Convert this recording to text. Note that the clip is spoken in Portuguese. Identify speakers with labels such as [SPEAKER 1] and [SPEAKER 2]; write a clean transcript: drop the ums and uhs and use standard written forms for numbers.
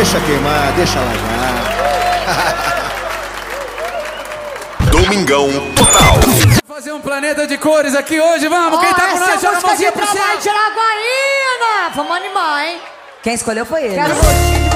[SPEAKER 1] Deixa queimar, deixa largar.
[SPEAKER 2] Domingão Total.
[SPEAKER 3] Fazer um planeta de cores aqui hoje, vamos! Quem tá com nós, joga a mãozinha pro céu!
[SPEAKER 4] Vamos animar, hein?
[SPEAKER 5] Quem escolheu foi ele.
[SPEAKER 4] Quero gostinho de